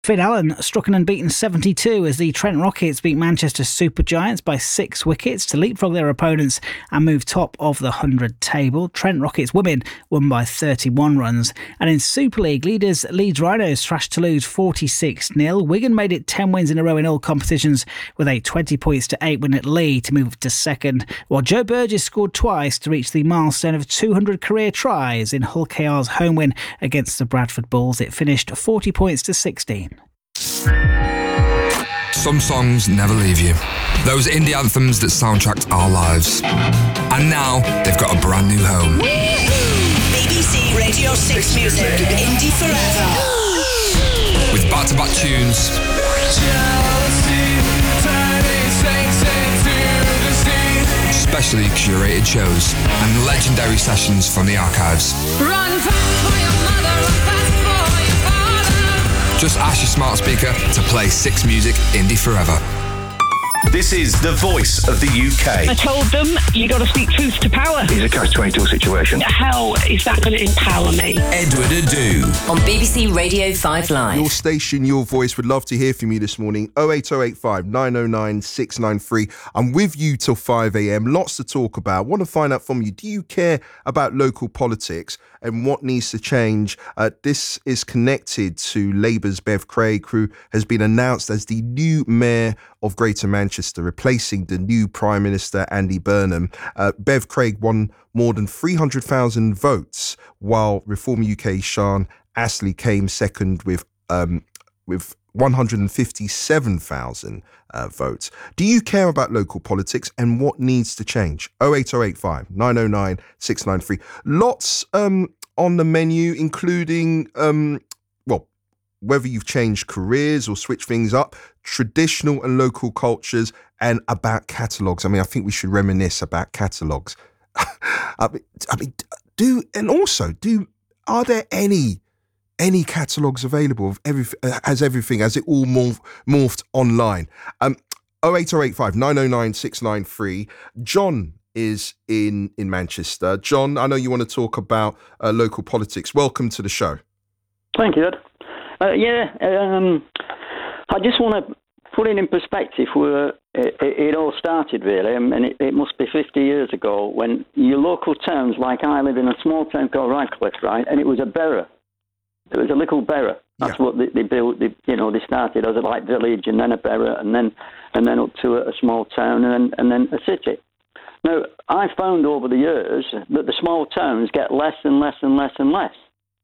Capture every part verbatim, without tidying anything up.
Finn Allen struck an unbeaten seventy-two as the Trent Rockets beat Manchester Super Giants by six wickets to leapfrog their opponents and move top of the one hundred table. Trent Rockets women won by thirty-one runs. And in Super League, leaders Leeds Rhinos thrashed Toulouse forty-six nil. Wigan made it ten wins in a row in all competitions with a twenty points to eight win at Leigh to move up to second, while Joe Burgess scored twice to reach the milestone of two hundred career tries in Hull K R's home win against the Bradford Bulls. It finished forty points to sixteen. Some songs never leave you. Those indie anthems that soundtracked our lives. And now they've got a brand new home. B B C Radio six Music, Indie Forever. With back-to-back tunes, specially curated shows, and legendary sessions from the archives. Run fast for your mother, run fast for your father. Just ask your smart speaker to play six Music Indie Forever. This is the voice of the U K. I told them, you got to speak truth to power. It's a catch twenty-two situation. How is that going to empower me? Edward Adu. On B B C Radio five Live. Your station, your voice. Would love to hear from you this morning. oh eight oh eight five, nine oh nine, six nine three. I'm with you till five a.m. Lots to talk about. Want to find out from you, do you care about local politics and what needs to change? Uh, this is connected to Labour's Bev Craig, who has been announced as the new mayor of Greater Manchester, replacing the new Prime Minister, Andy Burnham. Uh, Bev Craig won more than three hundred thousand votes, while Reform U K's Sian Astley came second with um, with one hundred fifty-seven thousand uh, votes. Do you care about local politics and what needs to change? oh eight oh eight five, nine oh nine, six nine three. Lots um, on the menu, including, um, well, whether you've changed careers or switched things up, traditional and local cultures, and about catalogues. I mean, I think we should reminisce about catalogues. I mean, I mean, do, and also, do, are there any any catalogues available of every, has everything, has it all morph, morphed online? Um, oh eight oh eight five, nine oh nine, six nine three. John is in, in Manchester. John, I know you want to talk about uh, local politics. Welcome to the show. Thank you, Ed. Uh, yeah, um, I just want to put it in perspective where it, it, it all started, really. I mean, it, it must be fifty years ago when your local towns, like I live in a small town called Radcliffe, right, and it was a borough. It was a little borough. That's yeah. what they, they built. They, you know, they started as a like village, and then a borough, and then and then up to a, a small town, and then and then a city. Now, I found over the years that the small towns get less and less and less and less.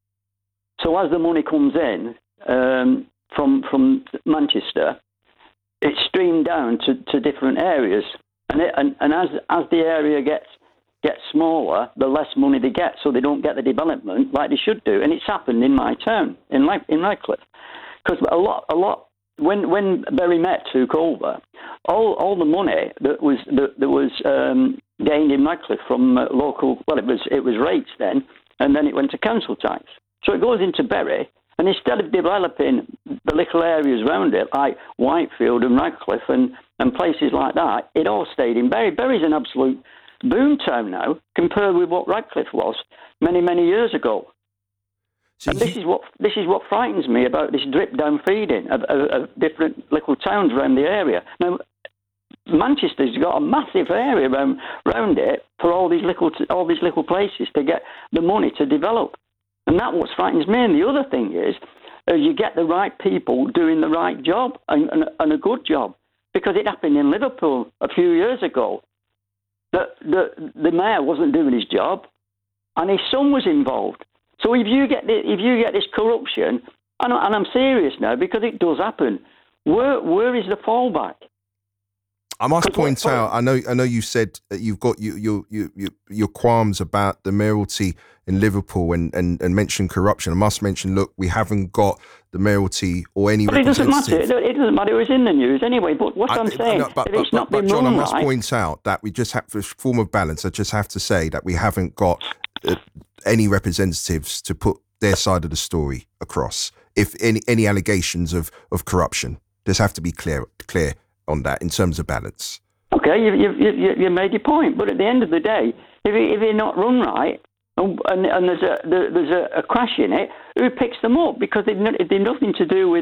So as the money comes in um, from from Manchester, it's streamed down to, to different areas, and it, and, and as as the area gets gets smaller, the less money they get, so they don't get the development like they should do. And it's happened in my town, in in Radcliffe, because a lot a lot when when Berry Met took over, all all the money that was that, that was um, gained in Radcliffe from uh, local, well, it was it was rates then, and then it went to council tax. So it goes into Bury, and instead of developing the little areas around it, like Whitefield and Radcliffe and, and places like that, it all stayed in Bury. Bury's an absolute boom town now, compared with what Radcliffe was many, many years ago. So and you... this is what this is what frightens me about this drip-down feeding of, of, of different little towns around the area. Now, Manchester's got a massive area around, around it for all these little all these little places to get the money to develop. And that's what frightens me. And the other thing is, uh, you get the right people doing the right job and, and, and a good job. Because it happened in Liverpool a few years ago. The, the, the mayor wasn't doing his job, and his son was involved. So if you get the, if you get this corruption, and, and I'm serious now because it does happen, where where is the fallback? I must point out, I know I know you said that you've got you, you, you, you, your qualms about the mayoralty in Liverpool and, and, and mention corruption. I must mention, look, we haven't got the mayoralty or any but it doesn't representative. matter. It doesn't matter. It was in the news anyway. But what I, I'm saying, no, but, if but, it's but, not but, been John, run I must right, point out that we just have, for a form of balance, I just have to say that we haven't got uh, any representatives to put their side of the story across. If any any allegations of, of corruption, just have to be clear clear on that in terms of balance. Okay, you, you, you, you made your point, but at the end of the day, if, it, if you're not run right and, and, and there's, a, there, there's a, a crash in it, who picks them up? Because they've, they've nothing to do with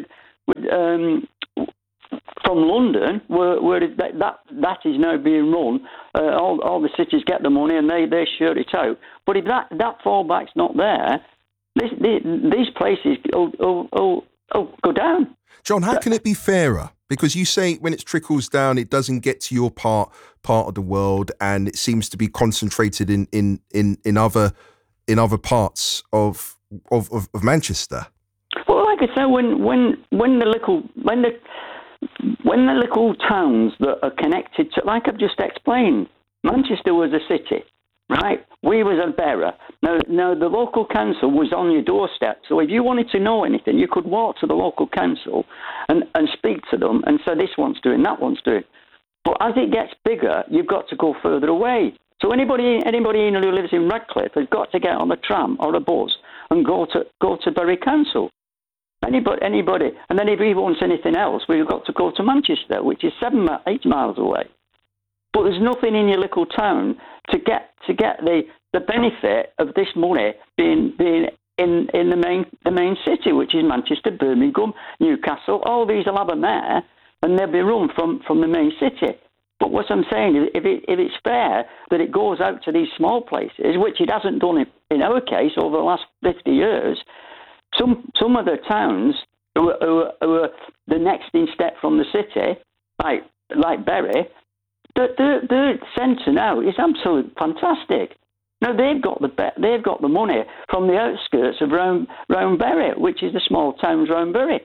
um, from London, where, where that, that that is now being run. Uh, all all the cities get the money and they, they share it out. But if that, that fallback's not there, this, this, these places will, will, will, will go down. John, how can it be fairer? Because you say when it trickles down, it doesn't get to your part part of the world, and it seems to be concentrated in in, in, in other in other parts of, of of of Manchester. Well, like I say, when when when the little when the when the little towns that are connected to, like I've just explained, Manchester was a city, right? We was a bearer. Now, now the local council was on your doorstep. So if you wanted to know anything, you could walk to the local council and, and speak to them and say, this one's doing, that one's doing. But as it gets bigger, you've got to go further away. So anybody anybody who lives in Radcliffe has got to get on a tram or a bus and go to go to Bury Council. Anybody, anybody. And then if he wants anything else, we've got to go to Manchester, which is seven, eight miles away. But there's nothing in your little town to get to get the, the benefit of this money being being in, in the main the main city, which is Manchester, Birmingham, Newcastle. All these will have a mayor, and they'll be run from, from the main city. But what I'm saying is, if it if it's fair that it goes out to these small places, which it hasn't done in, in our case over the last fifty years, some some of the towns who are, who are, who are the next in step from the city, like like Bury. The, the, the centre now is absolutely fantastic. Now they've got the they've got the money from the outskirts of round round Bury, which is the small towns round Bury.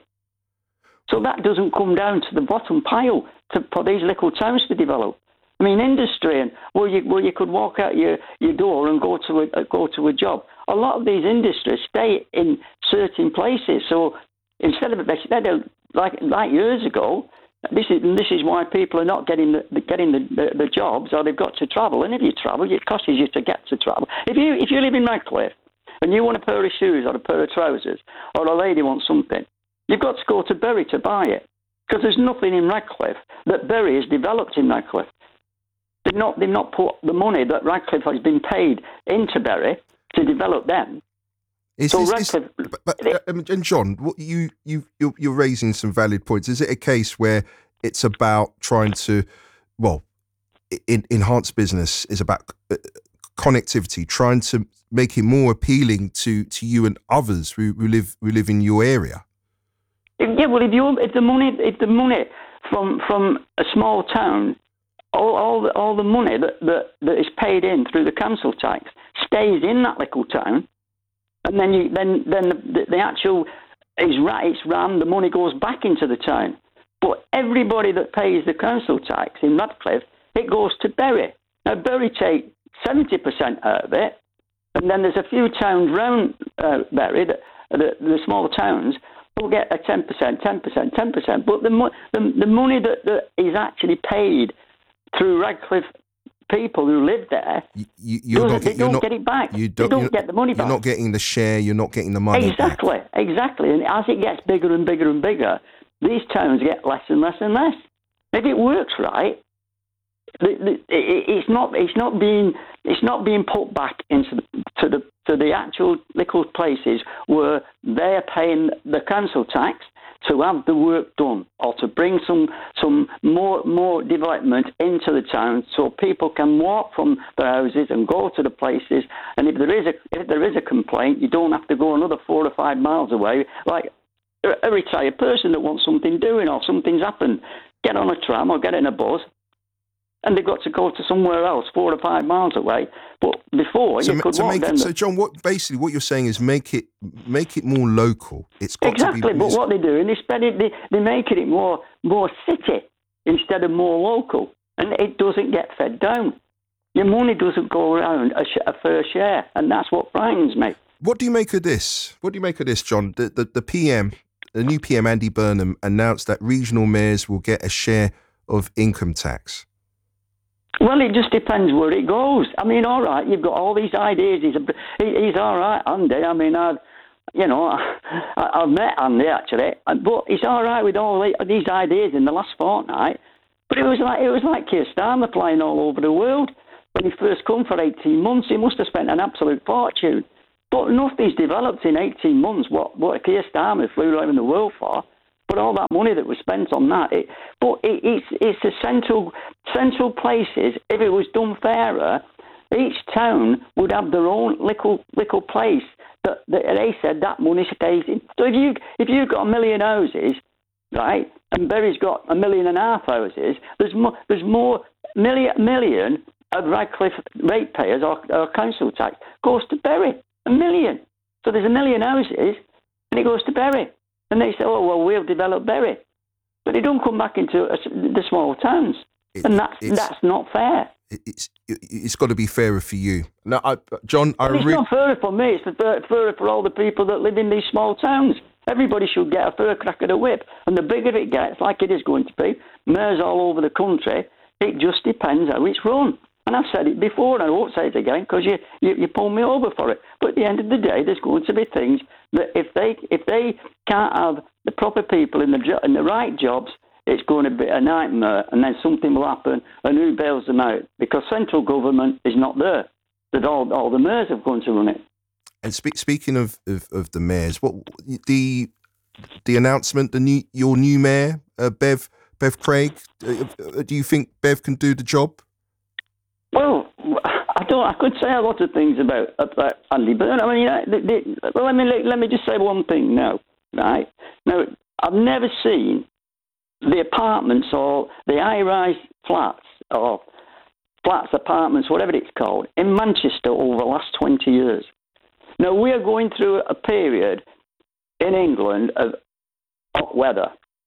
So that doesn't come down to the bottom pile to, for these little towns to develop. I mean, industry and where you where you could walk out your, your door and go to a go to a job. A lot of these industries stay in certain places. So instead of instead of like like years ago. This is this is why people are not getting the getting the, the, the jobs, or they've got to travel. And if you travel, it costs you to get to travel. If you if you live in Radcliffe and you want a pair of shoes or a pair of trousers, or a lady wants something, you've got to go to Bury to buy it, because there's nothing in Radcliffe that Bury has developed in Radcliffe. They've not they've not put the money that Radcliffe has been paid into Bury to develop them. Is so this, Radcliffe, is, but, but, um, and John, what you you you're, you're raising some valid points. Is it a case where it's about trying to, well, in, enhance business is about uh, connectivity, trying to make it more appealing to, to you and others who, who live who live in your area? Yeah, well, if you if the money if the money from from a small town, all all the, all the money that, that that is paid in through the council tax stays in that little town. And then you, then, then the, the actual is right. It's ran. The money goes back into the town. But everybody that pays the council tax in Radcliffe, it goes to Bury. Now Bury take seventy percent out of it, and then there's a few towns round uh, Bury, that, the, the small towns, will get a ten percent, ten percent, ten percent. But the mo- the, the money that, that is actually paid through Radcliffe people who live there, you, you're not, they you're don't not, get it back. You don't, they don't get the money back. You're not getting the share, you're not getting the money Exactly, back. exactly. And as it gets bigger and bigger and bigger, these towns get less and less and less. If it works right, it's not it's not being it's not being put back into the, to the to the actual little places where they're paying the council tax to have the work done, or to bring some some more more development into the town, so people can walk from their houses and go to the places. And if there is a if there is a complaint, you don't have to go another four or five miles away. Like a retired person that wants something doing or something's happened, get on a tram or get in a bus, and they've got to go to somewhere else four or five miles away. But before, so you could to walk make down it, the... So, John, what basically what you're saying is make it make it more local. It's got exactly, to be... but what they do, and they spread it, they they making it more more city instead of more local, and it doesn't get fed down. Your money doesn't go around a, sh- a fair share, and that's what frightens me. What do you make of this? What do you make of this, John? The the, the P M, the new P M, Andy Burnham, announced that regional mayors will get a share of income tax. Well, it just depends where it goes. I mean, all right, you've got all these ideas. He's, a, he, he's all right, Andy. I mean, I've, you know, I, I've met Andy, actually. But he's all right with all these ideas in the last fortnight. But it was like it was like Keir Starmer flying all over the world. When he first come for eighteen months, he must have spent an absolute fortune. But nothing's developed in eighteen months, what, what Keir Starmer flew around the world for. But all that money that was spent on that, it, but it, it's it's the central central places. If it was done fairer, each town would have their own little little place that, that they said that money stays in. So if you if you've got a million houses, right, and Bury's got a million and a half houses, there's more there's more million million of Radcliffe ratepayers or, or council tax goes to Bury. A million. So there's a million houses, and it goes to Bury. And they say, oh, well, we'll develop Bury. But they don't come back into a, the small towns. It, and that's that's not fair. It's it's got to be fairer for you. Now, I, John, I But it's re- not fairer for me. It's fair, fairer for all the people that live in these small towns. Everybody should get a fair crack of the whip. And the bigger it gets, like it is going to be, mayors all over the country, it just depends how it's run. And I've said it before, and I won't say it again because you, you you pull me over for it. But at the end of the day, there's going to be things that if they if they can't have the proper people in the jo- in the right jobs, it's going to be a nightmare, and then something will happen, and who bails them out? Because central government is not there. That all all the mayors are going to run it. And spe- speaking of, of, of the mayors, what the the announcement, the new your new mayor, uh, Bev Bev Craig. Uh, do you think Bev can do the job? Well, I don't. I could say a lot of things about about Andy Burnham. I mean, you know, the, the, well, let me let me just say one thing now, right? Now, I've never seen the apartments or the high-rise flats or flats, apartments, whatever it's called, in Manchester over the last twenty years. Now, we are going through a period in England of hot weather,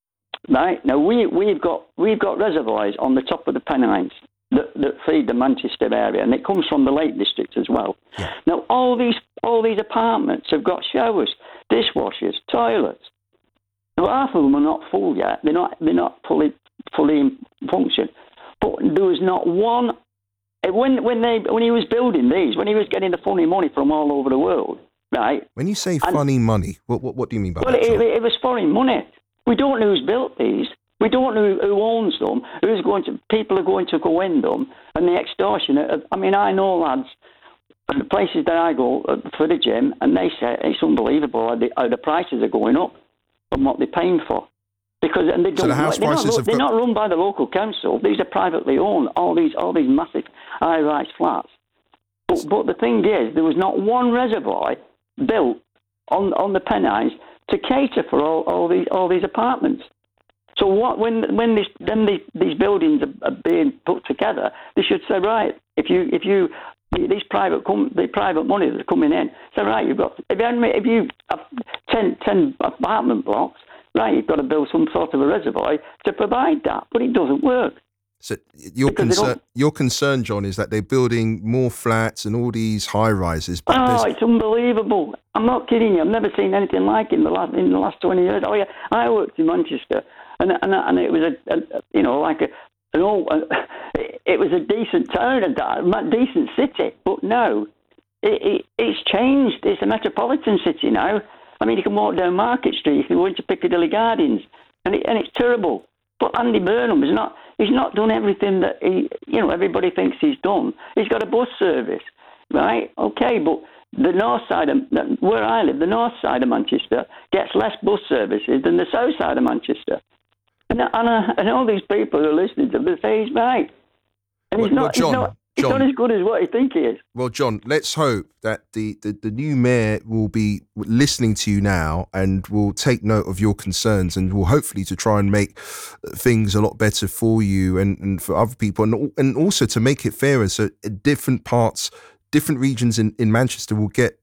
right? Now, we we've got we've got reservoirs on the top of the Pennines that, that feed the Manchester area, and it comes from the Lake District as well. Yeah. Now, all these all these apartments have got showers, dishwashers, toilets. Now, half of them are not full yet. They're not they're not fully fully in function. But there was not one when when they when he was building these, when he was getting the funny money from all over the world, right? When you say and, funny money, what, what what do you mean by well, that? Well, it, it was foreign money. We don't know who's built these. We don't know who owns them. Who's going to? People are going to go in them, and the extortion. I mean, I know lads, the places that I go for the gym, and they say it's unbelievable how the, how the prices are going up from what they're paying for. Because and they don't. So the house they're prices not, have they're got... not run by the local council. These are privately owned. All these all these massive high-rise flats. But but the thing is, there was not one reservoir built on on the Pennines to cater for all, all these all these apartments. So what when when this then these, these buildings are, are being put together, they should say, right, if you if you these private com- the private money that's coming in, say, right, you've got if you if you have ten, ten apartment blocks, right, you've got to build some sort of a reservoir to provide that, but it doesn't work. So your concern, your concern, John, is that they're building more flats and all these high rises. But oh, there's... it's unbelievable! I'm not kidding you. I've never seen anything like it in the last in the last twenty years. Oh yeah, I worked in Manchester, and and and it was a, a you know like a an old, a, it was a decent town, a decent city. But no, it, it it's changed. It's a metropolitan city now. I mean, you can walk down Market Street, you can go into Piccadilly Gardens, and it, and it's terrible. But Andy Burnham is not. He's not done everything that he, you know, everybody thinks he's done. He's got a bus service, right? Okay, but the north side of where I live, the north side of Manchester gets less bus services than the south side of Manchester. And and, uh, and all these people who are listening to him say he's right, and well, he's not. well, John, he's not. He's John, not as good as what he think he is. Well, John, let's hope that the, the, the new mayor will be listening to you now and will take note of your concerns and will hopefully to try and make things a lot better for you and, and for other people, and and also to make it fairer so different parts, different regions in, in Manchester will get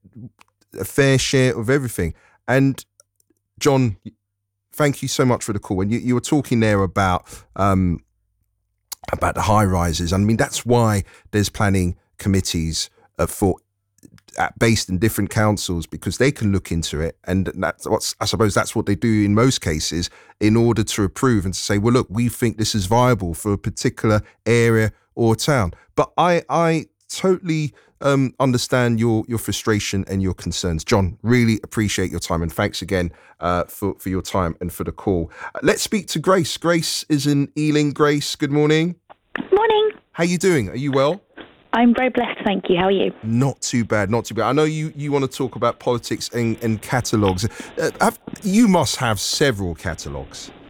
a fair share of everything. And John, thank you so much for the call. And you, you were talking there about... Um, about the high rises. I mean, that's why there's planning committees uh, for uh, based in different councils, because they can look into it, and that's what's I suppose that's what they do in most cases in order to approve and to say, well, look, we think this is viable for a particular area or town. But I I totally um, understand your your frustration and your concerns, John. Really appreciate your time, and thanks again uh, for for your time and for the call. Uh, let's speak to Grace. Grace is in Ealing. Grace, good morning. Morning. How you doing? Are you well? I'm very blessed, thank you. How are you? Not too bad, not too bad. I know you, you want to talk about politics and, and catalogues. Uh, have, you must have several catalogues.